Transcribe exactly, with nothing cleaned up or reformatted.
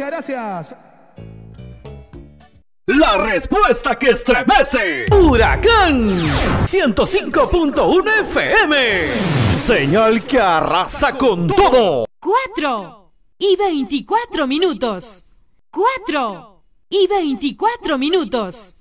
gracias, gracias. La respuesta que estremece. Huracán ciento cinco punto uno F M. Señal que arrasa con todo. Cuatro y veinticuatro minutos. Cuatro y veinticuatro minutos.